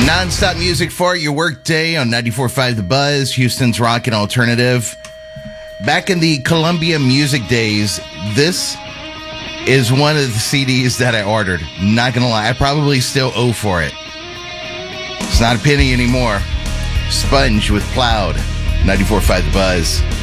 Non-stop music for your work day on 94.5 The Buzz, Houston's rock and alternative. Back in the Columbia music days, this is one of the CDs that I ordered. Not going to lie, I probably still owe for it. It's not a penny anymore. Sponge with Plowed, 94.5 The Buzz.